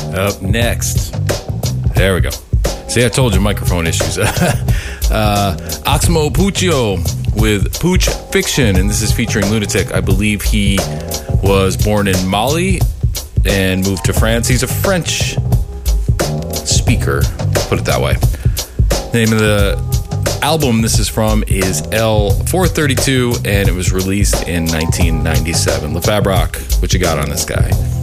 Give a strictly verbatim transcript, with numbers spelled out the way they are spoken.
Up next, there we go. See, I told you, microphone issues. uh, Oxmo Puccio with Pooch Fiction, and this is featuring Lunatic. I believe he was born in Mali and moved to France. He's a French speaker, put it that way. The name of the album this is from is L four thirty-two, and it was released in nineteen ninety-seven. LeFabrock, what you got on this guy?